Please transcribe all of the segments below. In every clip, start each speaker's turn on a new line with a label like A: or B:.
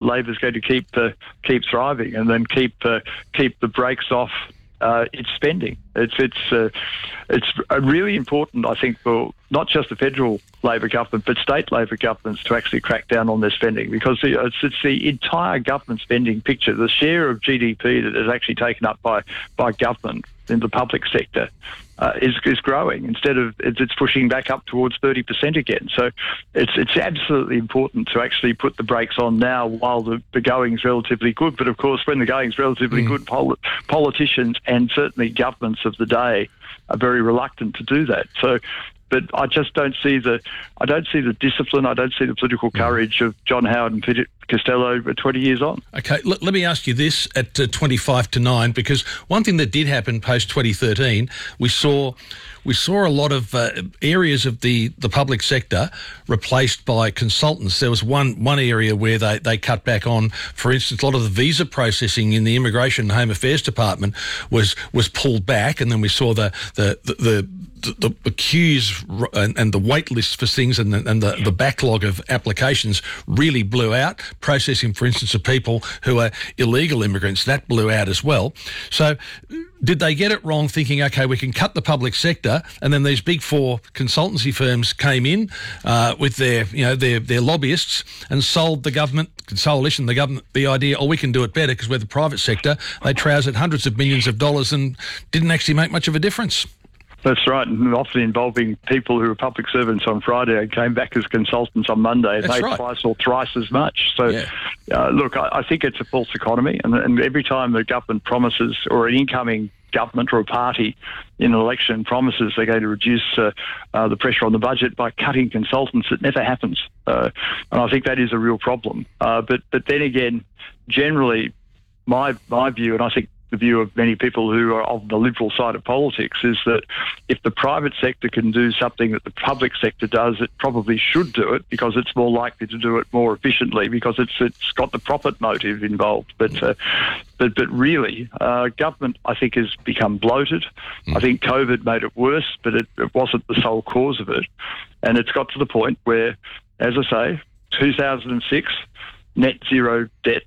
A: Labor's going to keep thriving and then keep the brakes off its spending. It's really important, I think, for not just the federal Labor government but state Labor governments to actually crack down on their spending, because it's the entire government spending picture. The share of GDP that is actually taken up by government in the public sector is growing instead of it's pushing back up towards 30% again. So it's absolutely important to actually put the brakes on now while the going's relatively good. But of course, when the going's relatively good, politicians and certainly governments of the day are very reluctant to do that. So. But I just don't see the discipline. I don't see the political courage of John Howard and Peter Costello 20 years on.
B: Okay, let me ask you this at 25-9, because one thing that did happen post 2013, we saw a lot of areas of the public sector replaced by consultants. There was one area where they cut back on, for instance, a lot of the visa processing in the Immigration and Home Affairs Department was pulled back, and then we saw the queues and the wait lists for things and the backlog of applications really blew out. Processing, for instance, of people who are illegal immigrants, that blew out as well. So did they get it wrong thinking, OK, we can cut the public sector, and then these big four consultancy firms came in with their lobbyists and sold the government, the government, the idea, we can do it better because we're the private sector. They trousered hundreds of millions of dollars and didn't actually make much of a difference.
A: That's right, and often involving people who were public servants on Friday and came back as consultants on Monday and made twice or thrice as much. So, look, I think it's a false economy, and every time the government promises, or an incoming government or a party in an election promises they're going to reduce the pressure on the budget by cutting consultants, it never happens. And I think that is a real problem. But then again, generally, my view, and I think the view of many people who are on the liberal side of politics, is that if the private sector can do something that the public sector does, it probably should do it because it's more likely to do it more efficiently because it's got the profit motive involved. But really, government, I think, has become bloated. I think COVID made it worse, but it wasn't the sole cause of it. And it's got to the point where, as I say, 2006, net zero debt.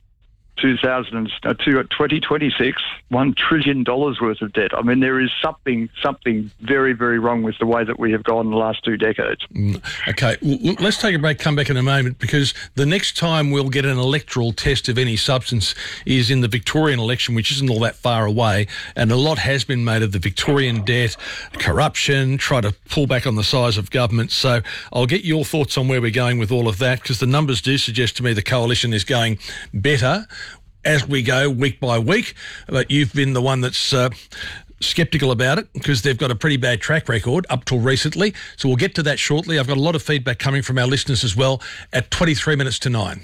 A: 2026, $1 trillion worth of debt. I mean, there is something very, very wrong with the way that we have gone in the last 2 decades.
B: Okay, let's take a break, come back in a moment, because the next time we'll get an electoral test of any substance is in the Victorian election, which isn't all that far away, and a lot has been made of the Victorian debt, corruption, try to pull back on the size of government. So I'll get your thoughts on where we're going with all of that, because the numbers do suggest to me the coalition is going better as we go week by week, but you've been the one that's sceptical about it because they've got a pretty bad track record up till recently. So we'll get to that shortly. I've got a lot of feedback coming from our listeners as well at 9:23.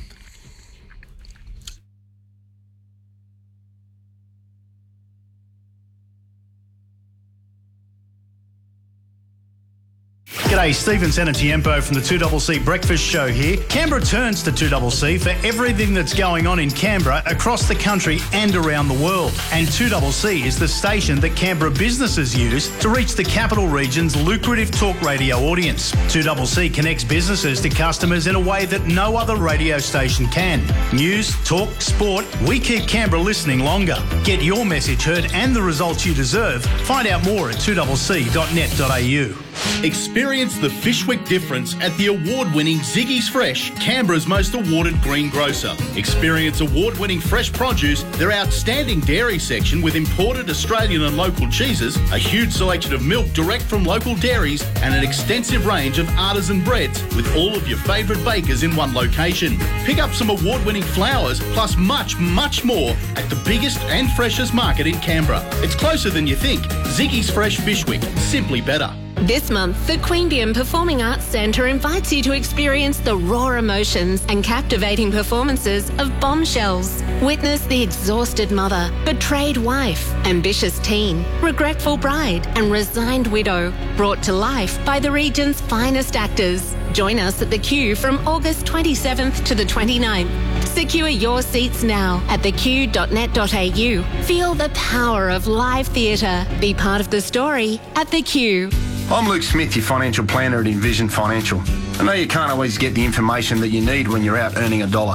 C: G'day, Stephen Sanatiempo from the 2CC Breakfast Show here. Canberra turns to 2CC for everything that's going on in Canberra, across the country and around the world. And 2CC is the station that Canberra businesses use to reach the capital region's lucrative talk radio audience. 2CC connects businesses to customers in a way that no other radio station can. News, talk, sport, we keep Canberra listening longer. Get your message heard and the results you deserve. Find out more at 2cc.net.au.
D: Experience the Fishwick difference at the award-winning Ziggy's Fresh, Canberra's most awarded green grocer. Experience award-winning fresh produce, their outstanding dairy section with imported Australian and local cheeses, a huge selection of milk direct from local dairies, and an extensive range of artisan breads with all of your favourite bakers in one location. Pick up some award-winning flowers plus much, much more at the biggest and freshest market in Canberra. It's closer than you think. Ziggy's Fresh Fishwick, simply better.
E: This month, the Queanbeyan Performing Arts Centre invites you to experience the raw emotions and captivating performances of Bombshells. Witness the exhausted mother, betrayed wife, ambitious teen, regretful bride and resigned widow, brought to life by the region's finest actors. Join us at The Q from August 27th to the 29th. Secure your seats now at theq.net.au. Feel the power of live theatre. Be part of the story at The Q.
F: I'm Luke Smith, your financial planner at Envision Financial. I know you can't always get the information that you need when you're out earning a dollar.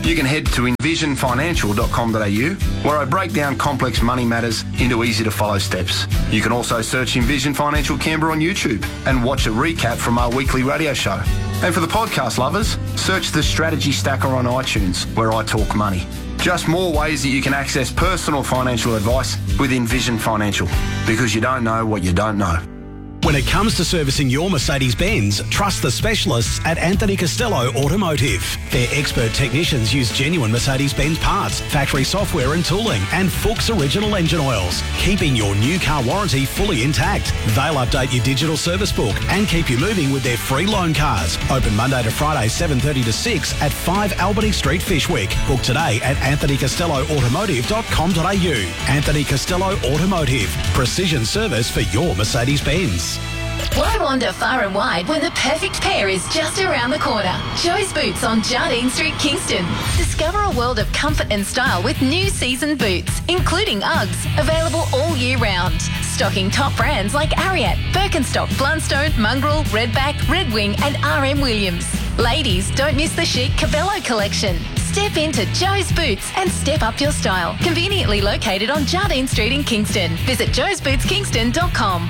F: you can head to envisionfinancial.com.au, where I break down complex money matters into easy-to-follow steps. You can also search Envision Financial Canberra on YouTube and watch a recap from our weekly radio show. And for the podcast lovers, search the Strategy Stacker on iTunes, where I talk money. Just more ways that you can access personal financial advice with Envision Financial, because you don't know what you don't know.
G: When it comes to servicing your Mercedes-Benz, trust the specialists at Anthony Costello Automotive. Their expert technicians use genuine Mercedes-Benz parts, factory software and tooling, and Fuchs original engine oils, keeping your new car warranty fully intact. They'll update your digital service book and keep you moving with their free loan cars. Open Monday to Friday, 7:30 to 6 at 5 Albany Street, Fyshwick. Book today at anthonycostelloautomotive.com.au. Anthony Costello Automotive. Precision service for your Mercedes-Benz.
H: Why wander far and wide when the perfect pair is just around the corner? Joe's Boots on Jardine Street, Kingston. Discover a world of comfort and style with new season boots, including Uggs, available all year round. Stocking top brands like Ariat, Birkenstock, Blundstone, Mongrel, Redback, Red Wing and RM Williams. Ladies, don't miss the chic Cabello collection. Step into Joe's Boots and step up your style. Conveniently located on Jardine Street in Kingston. Visit joesbootskingston.com.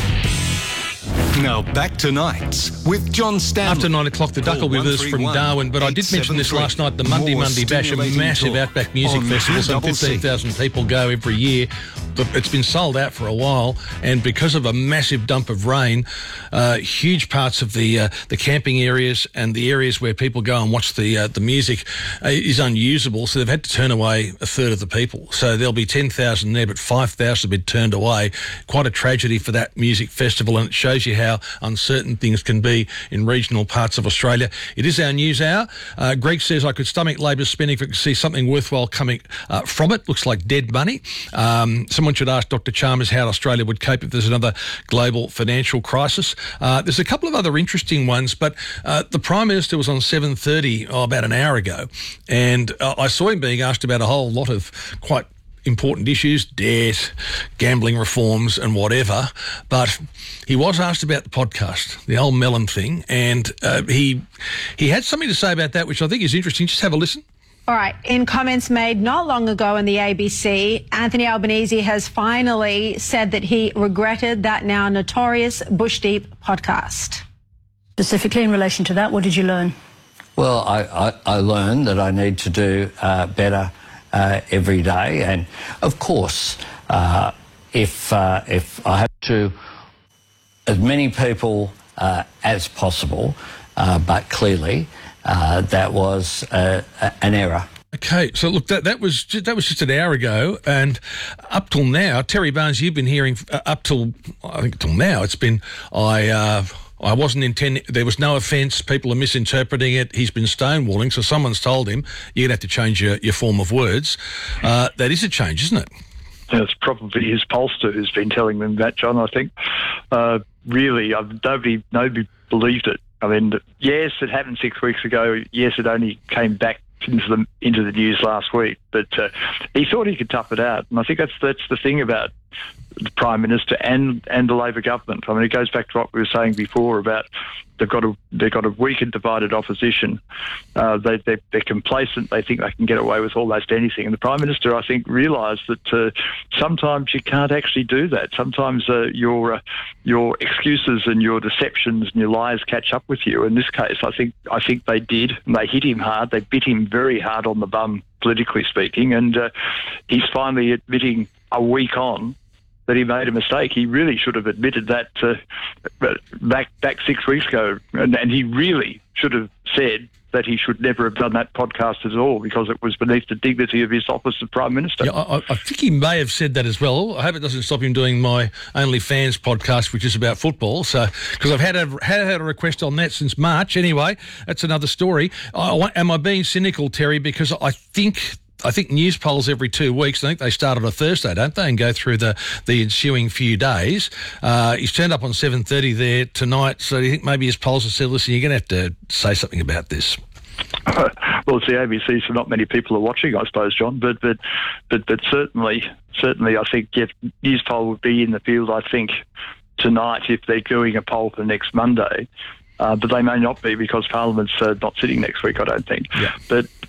I: Now back to Nights with John Stanley.
B: After 9 o'clock, the Duck will be with us from Darwin, but I did mention this last night, the Monday Bash, a massive Outback Music Festival. Some 15,000 people go every year. But it's been sold out for a while, and because of a massive dump of rain, huge parts of the camping areas and the areas where people go and watch the music is unusable, so they've had to turn away a third of the people. So there'll be 10,000 there, but 5,000 have been turned away. Quite a tragedy for that music festival, and it shows you how uncertain things can be in regional parts of Australia. It is our news hour. Greg says, I could stomach Labor's spending if I could see something worthwhile coming from it. Looks like dead money. Someone should ask Dr. Chalmers how Australia would cope if there's another global financial crisis. There's a couple of other interesting ones, but the Prime Minister was on 7:30 about an hour ago, and I saw him being asked about a whole lot of quite important issues, debt, gambling reforms and whatever, but he was asked about the podcast, the old melon thing, and he had something to say about that, which I think is interesting. Just have a listen.
J: All right. In comments made not long ago in the ABC, Anthony Albanese has finally said that he regretted that now notorious Bush Deep podcast.
K: Specifically in relation to that, what did you learn?
L: Well, I learned that I need to do better every day. And, of course, if I have to, as many people as possible, but clearly that was an error.
B: Okay, so look, that was just an hour ago, and up till now, Terry Barnes, you've been hearing till now, it's been I wasn't intending, there was no offence, people are misinterpreting it, he's been stonewalling, so someone's told him, you're going to have to change your form of words. That is a change, isn't it?
A: It's probably his pollster who's been telling them that, John, I think. Really, nobody believed it. I mean, yes, it happened 6 weeks ago. Yes, it only came back into the news last week, but he thought he could tough it out. And I think that's the thing about the Prime Minister and the Labor government. I mean, it goes back to what we were saying before about they've got a weak and divided opposition. They're complacent. They think they can get away with almost anything. And the Prime Minister, I think, realised that sometimes you can't actually do that. Sometimes your excuses and your deceptions and your lies catch up with you. In this case, I think they did. And they hit him hard. They bit him very hard on the bum, politically speaking. And he's finally admitting a week on that he made a mistake. He really should have admitted that back 6 weeks ago, and he really should have said that he should never have done that podcast at all because it was beneath the dignity of his office of Prime Minister.
B: Yeah, I think he may have said that as well. I hope it doesn't stop him doing my OnlyFans podcast, which is about football. So, because I've had a request on that since March. Anyway, that's another story. Am I being cynical, Terry? Because I think news polls every 2 weeks, I think they start on a Thursday, don't they, and go through the ensuing few days. He's turned up on 7:30 there tonight, so do you think maybe his polls have said, listen, you're going to have to say something about this?
A: Well, it's the ABC, so not many people are watching, I suppose, John, but certainly I think news poll would be in the field, I think, tonight if they're doing a poll for next Monday. But they may not be because Parliament's not sitting next week, I don't think.
B: Yeah.
A: But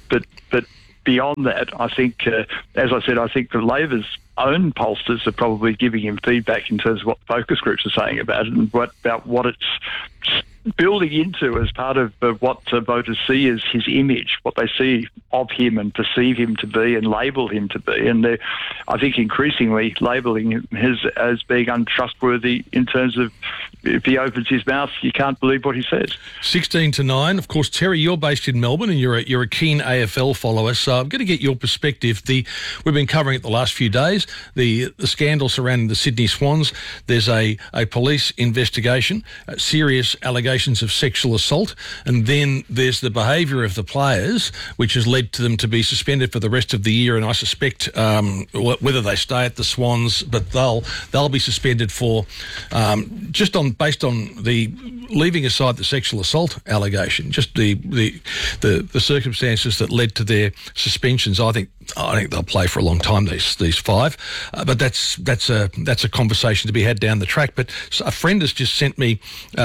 A: beyond that, I think, as I said, I think the Labor's own pollsters are probably giving him feedback in terms of what focus groups are saying about it and about what it's building into as part of what voters see as his image, what they see of him and perceive him to be and label him to be. And they're, I think, increasingly labelling him as being untrustworthy in terms of if he opens his mouth, you can't believe what he says.
B: 16-9. Of course, Terry, you're based in Melbourne and you're a keen AFL follower, so I'm going to get your perspective. We've been covering it the last few days, the scandal surrounding the Sydney Swans. There's a police investigation, serious allegations of sexual assault, and then there's the behaviour of the players, which has led to them to be suspended for the rest of the year. And I suspect whether they stay at the Swans, but they'll be suspended for based on the leaving aside the sexual assault allegation, just the circumstances that led to their suspensions. I think they'll play for a long time, these five, but that's a conversation to be had down the track. But a friend has just sent me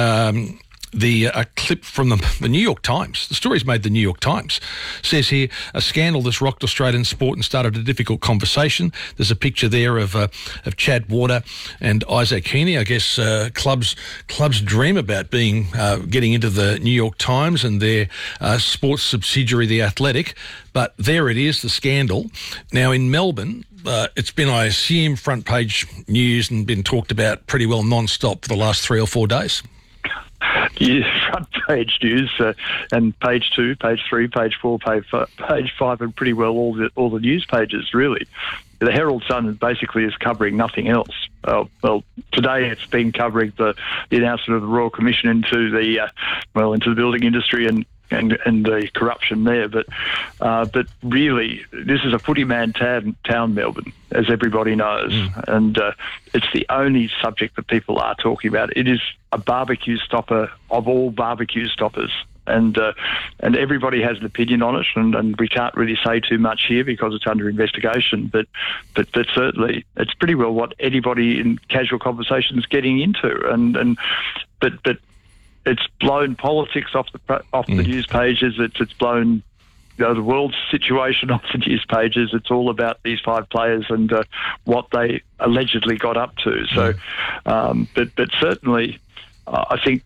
B: a clip from the New York Times. The story's made the New York Times. Says here, a scandal that's rocked Australian sport and started a difficult conversation. There's a picture there of Chad Warder and Isaac Heaney. I guess clubs dream about getting into the New York Times and their sports subsidiary, The Athletic. But there it is, the scandal. Now in Melbourne, it's been, I assume, front page news and been talked about pretty well non-stop for the last 3 or 4 days.
A: Yeah, front page news and page 2, page 3, page 4, page 5, and pretty well all the news pages, really. The Herald Sun basically is covering nothing else. Well, today it's been covering the announcement of the Royal Commission into the building industry and the corruption there, but really, this is a footy man town, Melbourne, as everybody knows, and it's the only subject that people are talking about. It is a barbecue stopper of all barbecue stoppers, and everybody has an opinion on it, and we can't really say too much here because it's under investigation, but certainly it's pretty well what anybody in casual conversation is getting into, but it's blown politics off the news pages. It's blown the world situation off the news pages. It's all about these 5 players and what they allegedly got up to. So, but certainly, I think.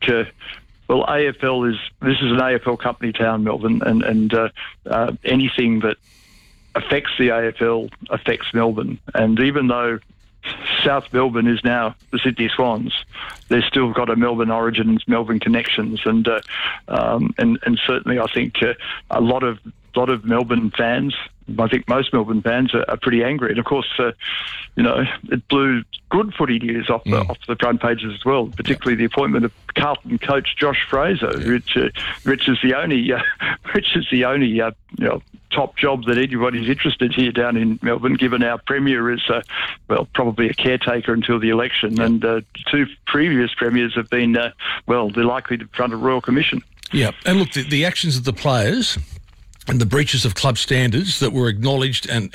A: This is an AFL company town, Melbourne, and anything that affects the AFL affects Melbourne. And even though South Melbourne is now the Sydney Swans, they've still got a Melbourne origins, Melbourne connections, and certainly I think a lot of Melbourne fans, I think most Melbourne fans are pretty angry. And of course, it blew good footy news off the front pages as well, particularly the appointment of Carlton coach Josh Fraser, which is the only top job that anybody's interested here down in Melbourne, given our Premier is, probably a caretaker until the election, and 2 previous Premiers have been, they're likely to front a Royal Commission. Yeah,
B: and look, the actions of the players and the breaches of club standards that were acknowledged, and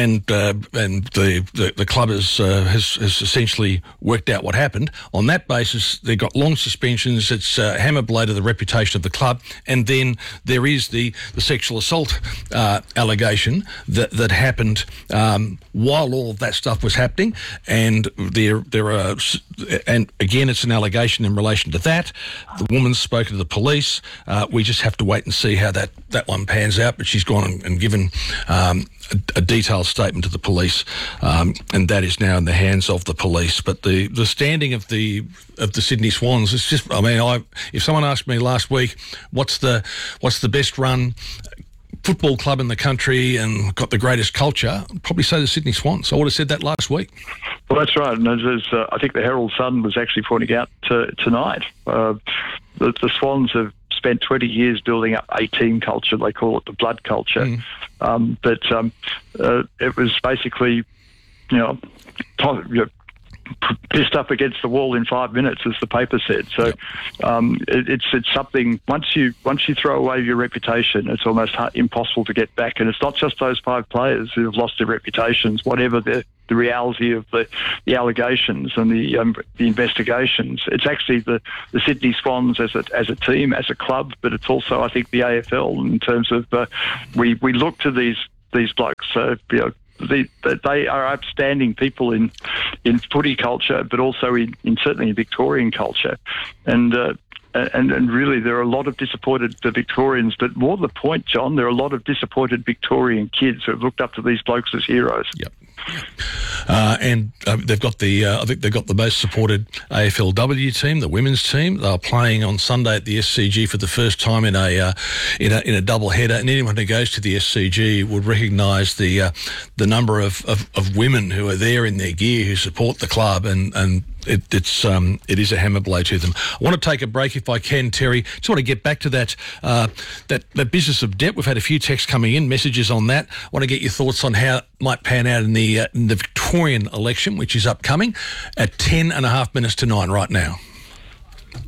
B: the club has essentially worked out what happened. On that basis, they got long suspensions. It's a hammer blow to the reputation of the club. And then there is the sexual assault allegation that happened while all of that stuff was happening. And there are, and again, it's an allegation in relation to that. The woman's spoken to the police. We just have to wait and see how that one pans out. But she's gone and given a detailed statement to the police, and that is now in the hands of the police. But the standing of the Sydney Swans, it's just, if someone asked me last week, what's the best run football club in the country and got the greatest culture, I'd probably say the Sydney Swans. I would have said that last week.
A: Well, that's right. And as I think the Herald Sun was actually pointing out tonight, the Swans have spent 20 years building up a team culture. They call it the blood culture. But it was basically, pissed up against the wall in 5 minutes, as the paper said. So it's something. Once you throw away your reputation, it's almost impossible to get back. And it's not just those 5 players who have lost their reputations, whatever the reality of the allegations and the investigations. It's actually the Sydney Swans as a team, as a club, but it's also, I think, the AFL in terms of we look to these blokes. So, they are outstanding people in footy culture, but also in certainly in Victorian culture, and really there are a lot of disappointed Victorians. But more to the point, John, there are a lot of disappointed Victorian kids who have looked up to these blokes as heroes.
B: Yep. And they've got I think they've got the most supported AFLW team, the women's team. They're playing on Sunday at the SCG for the first time in a double header. And anyone who goes to the SCG would recognise the number of women who are there in their gear who support the club, and it is a hammer blow to them. I want to take a break if I can, Terry. Just want to get back to that business of debt. We've had a few texts coming in, messages on that. I want to get your thoughts on how it might pan out in the Victorian election, which is upcoming at 10.5 minutes to 9 right now.